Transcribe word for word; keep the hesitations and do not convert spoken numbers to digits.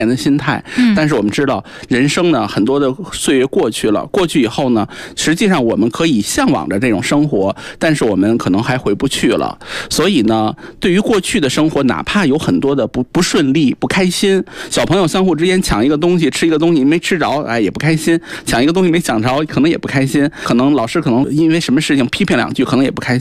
年的心态。嗯，但是我们知道人生呢，很多的岁月过去了，过去以后呢，实际上我们可以向往着这种生活，但是我们可能还回不去了。所以呢，对于过去的生活，哪怕有很多的不不顺利、不开心，小朋友相互之间抢一个东西、吃一个东西没吃着，哎也不开心；抢一个东西没抢着，可能也不开心；可能老师可能因为什么事情批评两句，可能也不开心。